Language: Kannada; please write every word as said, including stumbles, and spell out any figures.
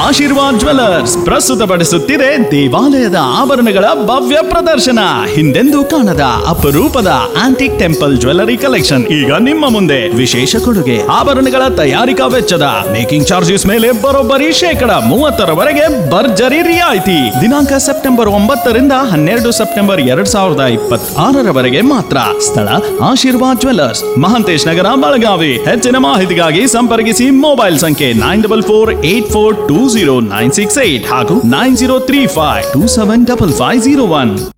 ಆಶೀರ್ವಾದ್ ಜ್ಯುವೆಲ್ಲರ್ಸ್ ಪ್ರಸ್ತುತಪಡಿಸುತ್ತಿದೆ ದೇವಾಲಯದ ಆಭರಣಗಳ ಭವ್ಯ ಪ್ರದರ್ಶನ. ಹಿಂದೆಂದೂ ಕಾಣದ ಅಪರೂಪದ ಆಂಟಿಕ್ ಟೆಂಪಲ್ ಜ್ಯುವೆಲ್ಲರಿ ಕಲೆಕ್ಷನ್ ಈಗ ನಿಮ್ಮ ಮುಂದೆ. ವಿಶೇಷ ಕೊಡುಗೆ ಆಭರಣಗಳ ತಯಾರಿಕಾ ವೆಚ್ಚದ ಮೇಕಿಂಗ್ ಚಾರ್ಜಸ್ ಮೇಲೆ ಬರೋಬ್ಬರಿ ಶೇಕಡ ಮೂವತ್ತರವರೆಗೆ ಭರ್ಜರಿ ರಿಯಾಯಿತಿ. ದಿನಾಂಕ ಸೆಪ್ಟೆಂಬರ್ ಒಂಬತ್ತರಿಂದ ಹನ್ನೆರಡು ಸೆಪ್ಟೆಂಬರ್ ಎರಡ್ ಸಾವಿರದ ಇಪ್ಪತ್ತಾರರವರೆಗೆ ಮಾತ್ರ. ಸ್ಥಳ ಆಶೀರ್ವಾದ್ ಜ್ಯುವೆಲ್ಲರ್ಸ್, ಮಹಾಂತೇಶ್ ನಗರ, ಬೆಳಗಾವಿ. ಹೆಚ್ಚಿನ ಮಾಹಿತಿಗಾಗಿ ಸಂಪರ್ಕಿಸಿ ಮೊಬೈಲ್ ಸಂಖ್ಯೆ nine double four eight four two zero nine six eight ಹಾಗೂ nine zero three five two seven double five zero one.